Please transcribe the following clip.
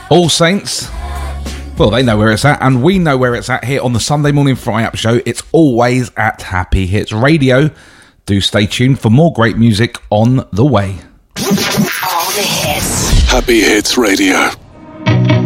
All Saints, well, they know where it's at, and we know where it's at here on the Sunday Morning Fry-Up Show. It's always at Happy Hits Radio. Do stay tuned for more great music on the way. All the hits. Happy Hits Radio.